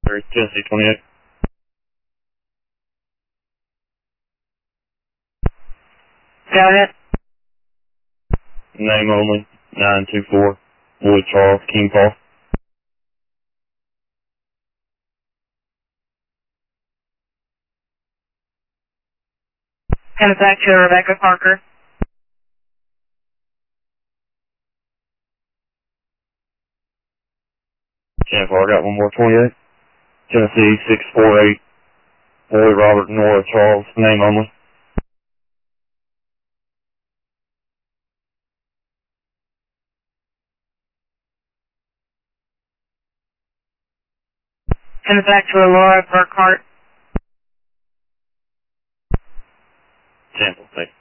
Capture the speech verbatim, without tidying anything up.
Tennessee twenty-eight. Go ahead. Name only, nine two four, Lloyd Charles, King Paul. Comes back to Rebecca Parker. ten four, I got one more, twenty-eight. Tennessee six four eight, Lloyd Robert Nora Charles, name only. Comes back to Laura Burkhart. Sample, thank you.